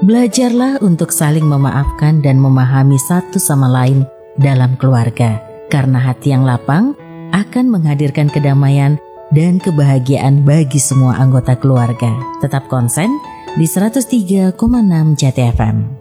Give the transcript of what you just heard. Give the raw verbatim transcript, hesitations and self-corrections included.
Belajarlah untuk saling memaafkan dan memahami satu sama lain dalam keluarga, karena hati yang lapang akan menghadirkan kedamaian dan kebahagiaan bagi semua anggota keluarga. Tetap konsen di seratus tiga koma enam Jati F M.